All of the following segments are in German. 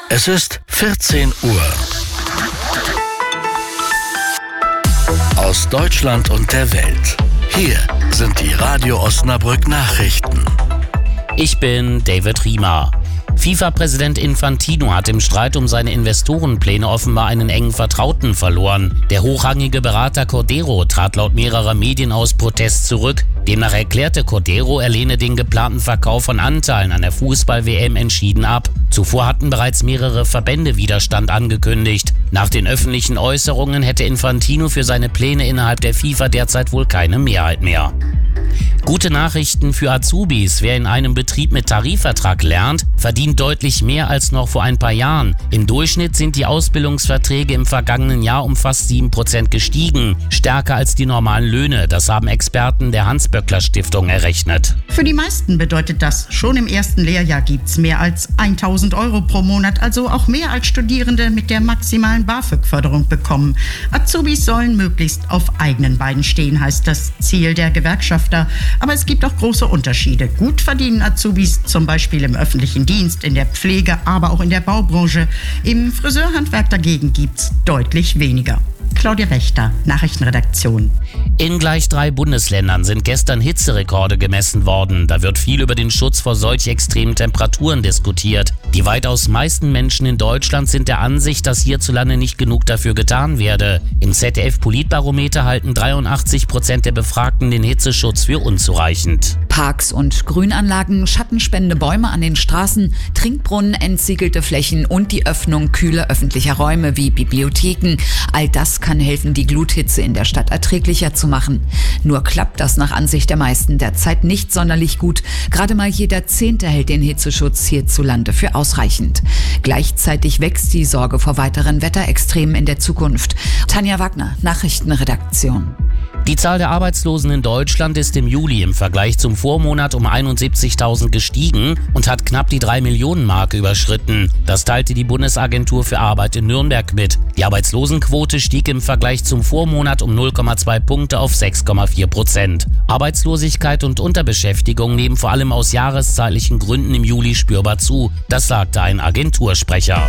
Es ist 14 Uhr. Aus Deutschland und der Welt. Hier sind die Radio Osnabrück Nachrichten. Ich bin David Riemer. FIFA-Präsident Infantino hat im Streit um seine Investorenpläne offenbar einen engen Vertrauten verloren. Der hochrangige Berater Cordero trat laut mehrerer Medien aus Protest zurück. Demnach erklärte Cordero, er lehne den geplanten Verkauf von Anteilen an der Fußball-WM entschieden ab. Zuvor hatten bereits mehrere Verbände Widerstand angekündigt. Nach den öffentlichen Äußerungen hätte Infantino für seine Pläne innerhalb der FIFA derzeit wohl keine Mehrheit mehr. Gute Nachrichten für Azubis. Wer in einem Betrieb mit Tarifvertrag lernt, verdient deutlich mehr als noch vor ein paar Jahren. Im Durchschnitt sind die Ausbildungsverträge im vergangenen Jahr um fast 7% gestiegen. Stärker als die normalen Löhne. Das haben Experten der Hans-Böckler-Stiftung errechnet. Für die meisten bedeutet das, schon im ersten Lehrjahr gibt's mehr als 1.000 Euro pro Monat, also auch mehr als Studierende mit der maximalen BAföG-Förderung bekommen. Azubis sollen möglichst auf eigenen Beinen stehen, heißt das Ziel der Gewerkschafter. Aber es gibt auch große Unterschiede. Gut verdienen Azubis zum Beispiel im öffentlichen Dienst, in der Pflege, aber auch in der Baubranche. Im Friseurhandwerk dagegen gibt's deutlich weniger. Claudia Wächter, Nachrichtenredaktion. In gleich 3 Bundesländern sind gestern Hitzerekorde gemessen worden. Da wird viel über den Schutz vor solch extremen Temperaturen diskutiert. Die weitaus meisten Menschen in Deutschland sind der Ansicht, dass hierzulande nicht genug dafür getan werde. Im ZDF-Politbarometer halten 83% der Befragten den Hitzeschutz für unzureichend. Parks und Grünanlagen, schattenspendende Bäume an den Straßen, Trinkbrunnen, entsiegelte Flächen und die Öffnung kühler öffentlicher Räume wie Bibliotheken. All das kann helfen, die Gluthitze in der Stadt erträglicher zu machen. Nur klappt das nach Ansicht der meisten derzeit nicht sonderlich gut. Gerade mal jeder 10. hält den Hitzeschutz hierzulande für ausreichend. Gleichzeitig wächst die Sorge vor weiteren Wetterextremen in der Zukunft. Tanja Wagner, Nachrichtenredaktion. Die Zahl der Arbeitslosen in Deutschland ist im Juli im Vergleich zum Vormonat um 71.000 gestiegen und hat knapp die 3-Millionen-Marke überschritten. Das teilte die Bundesagentur für Arbeit in Nürnberg mit. Die Arbeitslosenquote stieg im Vergleich zum Vormonat um 0,2 Punkte auf 6,4%. Arbeitslosigkeit und Unterbeschäftigung nehmen vor allem aus jahreszeitlichen Gründen im Juli spürbar zu. Das sagte ein Agentursprecher.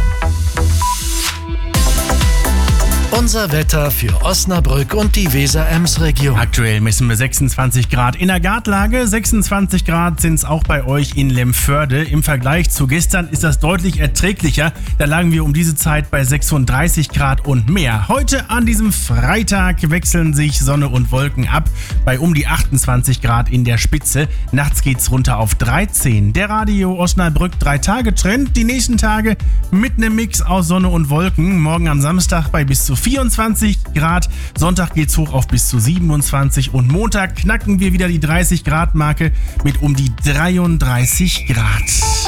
Unser Wetter für Osnabrück und die Weser-Ems-Region. Aktuell messen wir 26 Grad in der Gartlage, 26 Grad sind es auch bei euch in Lemförde. Im Vergleich zu gestern ist das deutlich erträglicher. Da lagen wir um diese Zeit bei 36 Grad und mehr. Heute an diesem Freitag wechseln sich Sonne und Wolken ab bei um die 28 Grad in der Spitze. Nachts geht's runter auf 13. Der Radio Osnabrück 3-Tage-Trend. Die nächsten Tage mit einem Mix aus Sonne und Wolken. Morgen am Samstag bei bis zu 24 Grad, Sonntag geht's hoch auf bis zu 27 und Montag knacken wir wieder die 30 Grad Marke mit um die 33 Grad.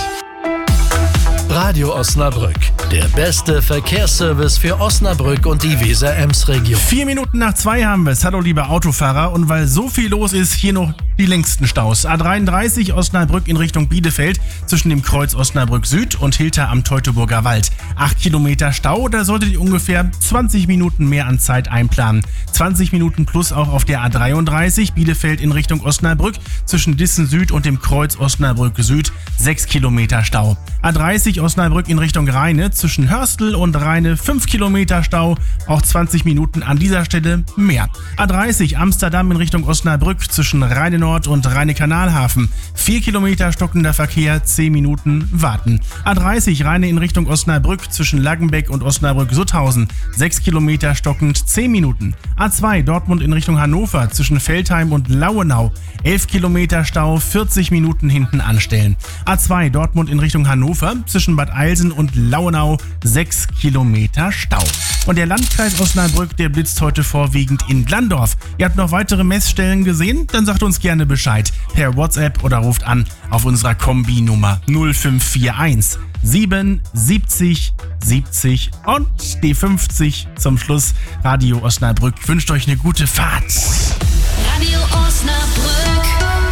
Radio Osnabrück, der beste Verkehrsservice für Osnabrück und die Weser-Ems-Region. 4 Minuten nach 2 haben wir es. Hallo liebe Autofahrer, und weil so viel los ist, hier noch die längsten Staus. A33 Osnabrück in Richtung Bielefeld zwischen dem Kreuz Osnabrück Süd und Hilter am Teutoburger Wald. 8 Kilometer Stau, da solltet ihr ungefähr 20 Minuten mehr an Zeit einplanen. 20 Minuten plus auch auf der A33 Bielefeld in Richtung Osnabrück zwischen Dissen Süd und dem Kreuz Osnabrück Süd. 6 Kilometer Stau. A30 Osnabrück in Richtung Rheine zwischen Hörstel und Rheine 5 Kilometer Stau, auch 20 Minuten an dieser Stelle mehr. A30 Amsterdam in Richtung Osnabrück zwischen Rheine Nord und Rheine Kanalhafen 4 Kilometer stockender Verkehr, 10 Minuten warten. A30 Rheine in Richtung Osnabrück zwischen Laggenbeck und Osnabrück-Sutthausen 6 Kilometer stockend, 10 Minuten. A2 Dortmund in Richtung Hannover zwischen Veltheim und Lauenau 11 Kilometer Stau, 40 Minuten hinten anstellen. A2 Dortmund in Richtung Hannover zwischen Bad Eilsen und Lauenau 6 Kilometer Stau. Und der Landkreis Osnabrück, der blitzt heute vorwiegend in Glandorf. Ihr habt noch weitere Messstellen gesehen? Dann sagt uns gerne Bescheid per WhatsApp oder ruft an auf unserer Kombi-Nummer 0541 77 70 und die 50 zum Schluss. Radio Osnabrück wünscht euch eine gute Fahrt. Radio Osnabrück.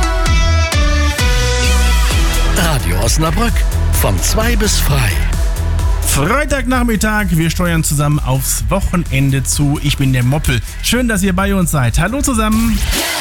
Radio Osnabrück von 2 bis frei. Freitagnachmittag, wir steuern zusammen aufs Wochenende zu. Ich bin der Moppel. Schön, dass ihr bei uns seid. Hallo zusammen.